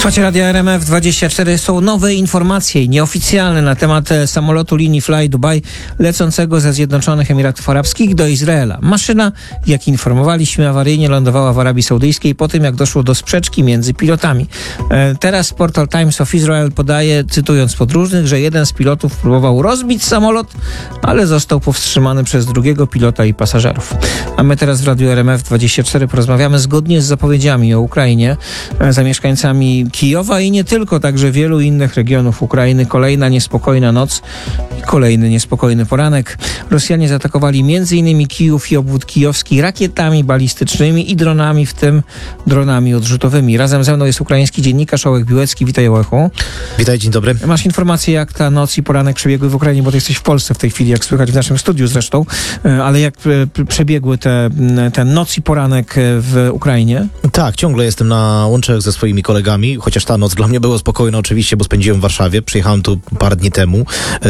Słuchajcie, Radia RMF24. Są nowe informacje nieoficjalne na temat samolotu linii Fly Dubai lecącego ze Zjednoczonych Emiratów Arabskich do Izraela. Maszyna, jak informowaliśmy, awaryjnie lądowała w Arabii Saudyjskiej po tym, jak doszło do sprzeczki między pilotami. Teraz portal Times of Israel podaje, cytując podróżnych, że jeden z pilotów próbował rozbić samolot, ale został powstrzymany przez drugiego pilota i pasażerów. A my teraz w Radiu RMF24 porozmawiamy zgodnie z zapowiedziami o Ukrainie za mieszkańcami Kijowa i nie tylko, także wielu innych regionów Ukrainy. Kolejna niespokojna noc i kolejny niespokojny poranek. Rosjanie zaatakowali m.in. Kijów i obwód kijowski rakietami balistycznymi i dronami, w tym dronami odrzutowymi. Razem ze mną jest ukraiński dziennikarz Ołek Biłecki. Witaj, Ołechu. Witaj, dzień dobry. Masz informacje, jak ta noc i poranek przebiegły w Ukrainie, bo ty jesteś w Polsce w tej chwili, jak słychać w naszym studiu zresztą, ale jak przebiegły ten noc i poranek w Ukrainie? Tak, ciągle jestem na łączach ze swoimi kolegami, chociaż ta noc dla mnie była spokojna oczywiście, bo spędziłem w Warszawie, przyjechałem tu parę dni temu,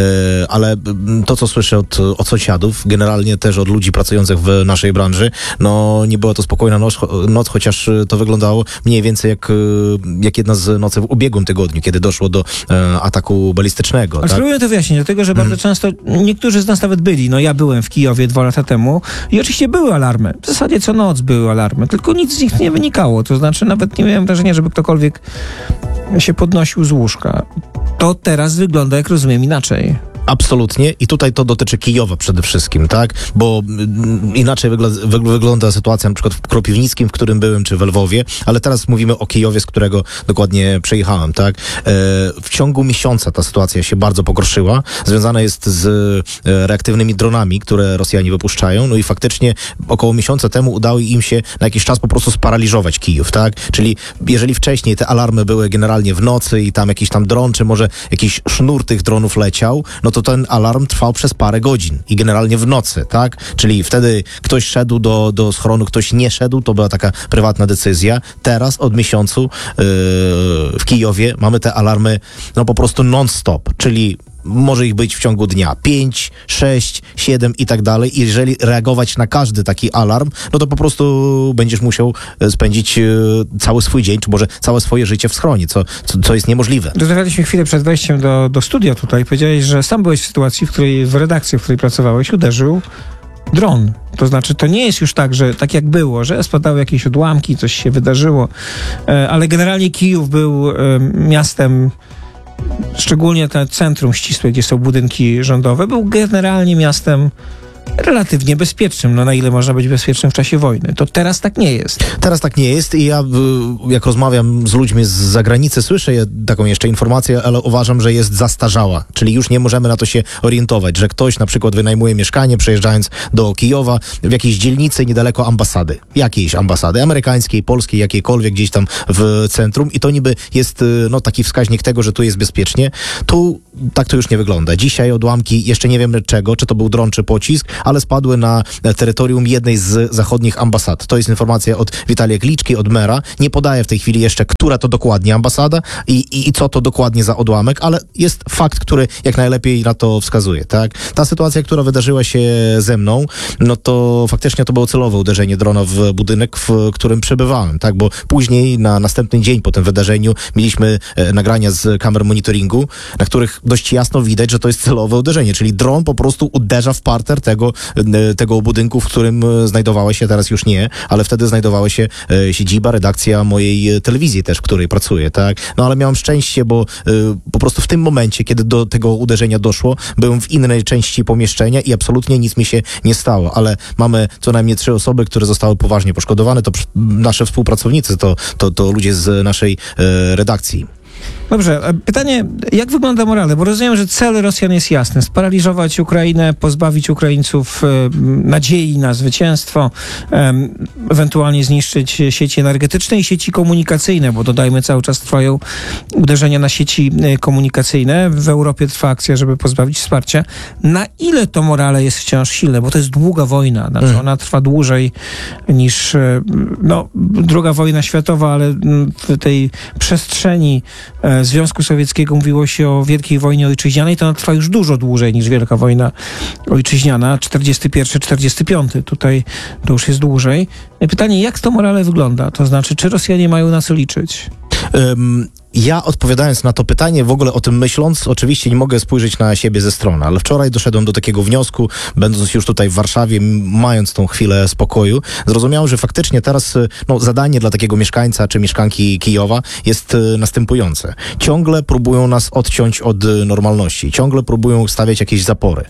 ale to, co słyszę od sąsiadów, generalnie też od ludzi pracujących w naszej branży, no nie była to spokojna noc, chociaż to wyglądało mniej więcej jak jedna z nocy w ubiegłym tygodniu, kiedy doszło do ataku balistycznego. Ale tak? spróbuję to wyjaśnić, dlatego że bardzo często niektórzy z nas nawet byli. No ja byłem w Kijowie 2 lata temu i oczywiście były alarmy. W zasadzie co noc były alarmy, tylko nic z nich nie wynikało. To znaczy nawet nie miałem wrażenia, żeby ktokolwiek się podnosił z łóżka. To teraz wygląda, jak rozumiem, inaczej. Absolutnie. I tutaj to dotyczy Kijowa przede wszystkim, tak? Bo inaczej wygląda sytuacja na przykład w Kropiwnickim, w którym byłem, czy w Lwowie, ale teraz mówimy o Kijowie, z którego dokładnie przejechałem, tak? W ciągu miesiąca ta sytuacja się bardzo pogorszyła. Związana jest z reaktywnymi dronami, które Rosjanie wypuszczają. No i faktycznie około miesiąca temu udało im się na jakiś czas po prostu sparaliżować Kijów, tak? Czyli jeżeli wcześniej te alarmy były generalnie w nocy i tam jakiś tam dron, czy może jakiś sznur tych dronów leciał, no to ten alarm trwał przez parę godzin i generalnie w nocy, tak? Czyli wtedy ktoś szedł do schronu, ktoś nie szedł, to była taka prywatna decyzja. Teraz od miesiącu w Kijowie mamy te alarmy no po prostu non-stop, czyli może ich być w ciągu dnia 5, 6, 7 i tak dalej. I jeżeli reagować na każdy taki alarm, no to po prostu będziesz musiał spędzić cały swój dzień, czy może całe swoje życie w schronie, co jest niemożliwe. Rozmawialiśmy chwilę przed wejściem do studia tutaj. Powiedziałeś, że sam byłeś w sytuacji, w redakcji, w której pracowałeś, uderzył dron. To znaczy, to nie jest już tak, że tak jak było, że spadały jakieś odłamki, coś się wydarzyło, ale generalnie Kijów był miastem, szczególnie to centrum ścisłe, gdzie są budynki rządowe, był generalnie miastem relatywnie bezpiecznym, no na ile można być bezpiecznym w czasie wojny. To teraz tak nie jest. Teraz tak nie jest i ja, jak rozmawiam z ludźmi z zagranicy, słyszę taką jeszcze informację, ale uważam, że jest zastarzała, czyli już nie możemy na to się orientować, że ktoś na przykład wynajmuje mieszkanie, przejeżdżając do Kijowa w jakiejś dzielnicy niedaleko ambasady, jakiejś ambasady, amerykańskiej, polskiej, jakiejkolwiek gdzieś tam w centrum i to niby jest no taki wskaźnik tego, że tu jest bezpiecznie. Tu tak to już nie wygląda. Dzisiaj odłamki, jeszcze nie wiem czego, czy to był dron, czy pocisk, ale spadły na terytorium jednej z zachodnich ambasad. To jest informacja od Witalija Kliczki, od mera. Nie podaję w tej chwili jeszcze, która to dokładnie ambasada i co to dokładnie za odłamek, ale jest fakt, który jak najlepiej na to wskazuje, tak? Ta sytuacja, która wydarzyła się ze mną, no to faktycznie to było celowe uderzenie drona w budynek, w którym przebywałem, tak? Bo później, na następny dzień po tym wydarzeniu mieliśmy nagrania z kamer monitoringu, na których dość jasno widać, że to jest celowe uderzenie, czyli dron po prostu uderza w parter tego budynku, w którym znajdowała się, teraz już nie, ale wtedy znajdowała się siedziba, redakcja mojej telewizji też, w której pracuję, tak? No ale miałem szczęście, bo po prostu w tym momencie, kiedy do tego uderzenia doszło, byłem w innej części pomieszczenia i absolutnie nic mi się nie stało, ale mamy co najmniej 3 osoby, które zostały poważnie poszkodowane, to nasze współpracownicy, to ludzie z naszej redakcji. Dobrze, pytanie, jak wygląda morale? Bo rozumiem, że cel Rosjan jest jasny. Sparaliżować Ukrainę, pozbawić Ukraińców nadziei na zwycięstwo, ewentualnie zniszczyć sieci energetyczne i sieci komunikacyjne, bo dodajmy, cały czas trwają uderzenia na sieci komunikacyjne. W Europie trwa akcja, żeby pozbawić wsparcia. Na ile to morale jest wciąż silne? Bo to jest długa wojna. Znaczy ona trwa dłużej niż II wojna światowa, ale w tej przestrzeni Związku Sowieckiego mówiło się o Wielkiej Wojnie Ojczyźnianej, to ona trwa już dużo dłużej niż Wielka Wojna Ojczyźniana, 41-45. Tutaj to już jest dłużej. Pytanie, jak to morale wygląda? To znaczy, czy Rosjanie mają na co liczyć? Ja odpowiadając na to pytanie, w ogóle o tym myśląc, oczywiście nie mogę spojrzeć na siebie ze strony, ale wczoraj doszedłem do takiego wniosku, będąc już tutaj w Warszawie, mając tą chwilę spokoju, zrozumiałem, że faktycznie teraz zadanie dla takiego mieszkańca czy mieszkanki Kijowa jest następujące. Ciągle próbują nas odciąć od normalności, ciągle próbują stawiać jakieś zapory.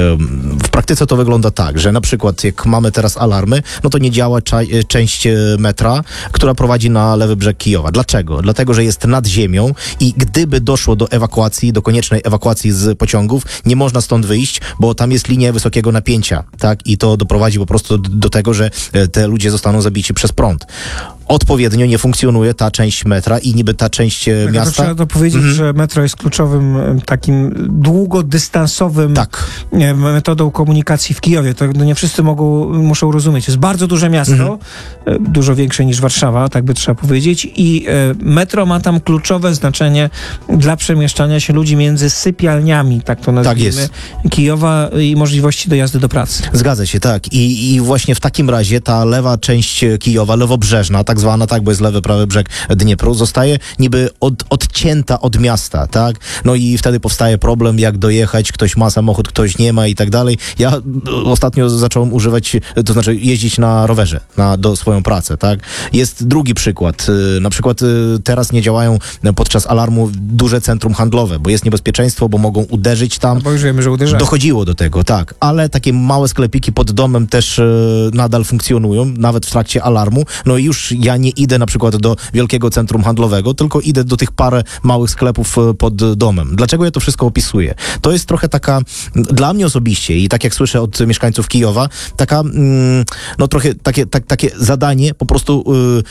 W praktyce to wygląda tak, że na przykład jak mamy teraz alarmy, no to nie działa część metra, która prowadzi na lewy brzeg Kijowa. Dlaczego? Dlatego, że jest nad ziemią i gdyby doszło do ewakuacji, do koniecznej ewakuacji z pociągów, nie można stąd wyjść, bo tam jest linia wysokiego napięcia, tak? I to doprowadzi po prostu do tego, że te ludzie zostaną zabici przez prąd. Odpowiednio nie funkcjonuje ta część metra i niby ta część miasta. Trzeba to powiedzieć, że metro jest kluczowym takim długodystansowym metodą komunikacji w Kijowie. To nie wszyscy muszą rozumieć. Jest bardzo duże miasto, dużo większe niż Warszawa, tak by trzeba powiedzieć, i metro ma tam kluczowe znaczenie dla przemieszczania się ludzi między sypialniami, tak to nazwijmy, Kijowa i możliwości dojazdu do pracy. Zgadza się, tak. I właśnie w takim razie ta lewa część Kijowa, lewobrzeżna, tak zwana, tak, bo jest lewy, prawy brzeg Dniepru, zostaje niby odcięta od miasta, tak? No i wtedy powstaje problem, jak dojechać, ktoś ma samochód, ktoś nie ma i tak dalej. Ja ostatnio zacząłem używać, to znaczy jeździć na rowerze do swoją pracę, tak? Jest drugi przykład. Na przykład teraz nie działają podczas alarmu duże centrum handlowe, bo jest niebezpieczeństwo, bo mogą uderzyć tam. Bo już wiemy, że uderzają. Dochodziło do tego, tak. Ale takie małe sklepiki pod domem też nadal funkcjonują, nawet w trakcie alarmu. No i już ja nie idę na przykład do wielkiego centrum handlowego, tylko idę do tych parę małych sklepów pod domem. Dlaczego ja to wszystko opisuję? To jest trochę taka, dla mnie osobiście i tak jak słyszę od mieszkańców Kijowa, taka, no trochę takie zadanie po prostu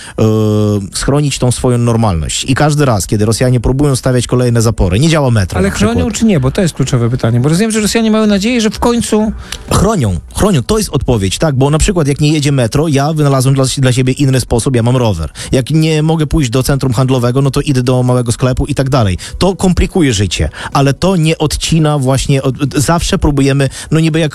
schronić tą swoją normalność. I każdy raz, kiedy Rosjanie próbują stawiać kolejne zapory, nie działa metro. Ale chronią czy nie? Bo to jest kluczowe pytanie. Bo rozumiem, że Rosjanie mają nadzieję, że w końcu... Chronią. To jest odpowiedź, tak? Bo na przykład jak nie jedzie metro, ja wynalazłem dla siebie inny sposób, ja mam rower. Jak nie mogę pójść do centrum handlowego, no to idę do małego sklepu i tak dalej. To komplikuje życie, ale to nie odcina właśnie, zawsze próbujemy, no niby jak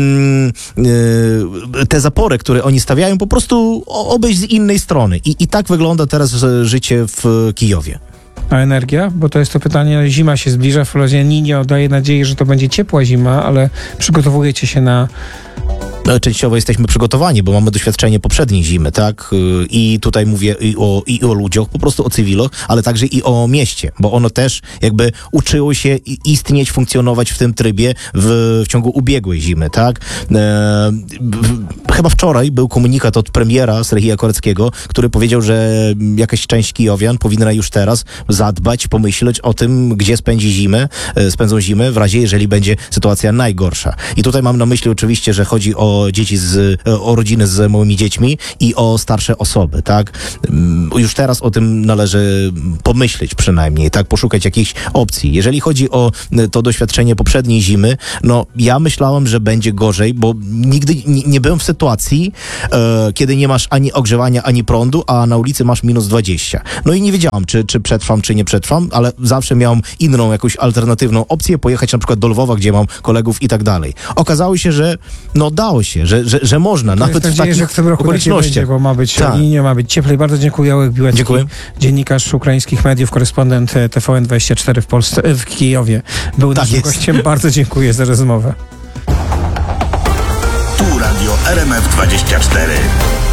te zapory, które oni stawiają, po prostu obejść z innej strony. I tak wygląda teraz życie w Kijowie. A energia? Bo to jest to pytanie, zima się zbliża, w Ninie daje nadzieję, że to będzie ciepła zima, ale przygotowujecie się na... Częściowo jesteśmy przygotowani, bo mamy doświadczenie poprzedniej zimy, tak? I tutaj mówię i o ludziach, po prostu o cywilach, ale także i o mieście, bo ono też jakby uczyło się istnieć, funkcjonować w tym trybie w ciągu ubiegłej zimy, tak? Chyba wczoraj był komunikat od premiera Serhija Koreckiego, który powiedział, że jakaś część kijowian powinna już teraz zadbać, pomyśleć o tym, gdzie spędzą zimę, w razie jeżeli będzie sytuacja najgorsza. I tutaj mam na myśli oczywiście, że chodzi o dzieci o rodziny z małymi dziećmi i o starsze osoby, tak? Już teraz o tym należy pomyśleć przynajmniej, tak? Poszukać jakichś opcji. Jeżeli chodzi o to doświadczenie poprzedniej zimy, no ja myślałem, że będzie gorzej, bo nigdy nie byłem w sytuacji, kiedy nie masz ani ogrzewania, ani prądu, a na ulicy masz -20. No i nie wiedziałam, czy przetrwam, czy nie przetrwam, ale zawsze miałem inną, jakąś alternatywną opcję, pojechać na przykład do Lwowa, gdzie mam kolegów i tak dalej. Okazało się, że dało się, że można, to nawet w takich że w tym roku okolicznościach. Będzie, bo ma być linia, ma być cieplej. Bardzo dziękuję. Jałek Biłecki, Dziękuję. Dziennikarz ukraińskich mediów, korespondent TVN24 w Polsce, w Kijowie. Był naszym gościem. Bardzo dziękuję za rozmowę. Tu Radio RMF24.